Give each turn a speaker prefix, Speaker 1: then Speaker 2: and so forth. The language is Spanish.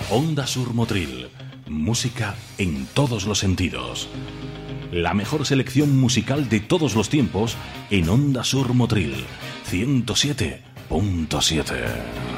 Speaker 1: Onda Sur Motril, música en todos los sentidos. La mejor selección musical de todos los tiempos en Onda Sur Motril 107.7.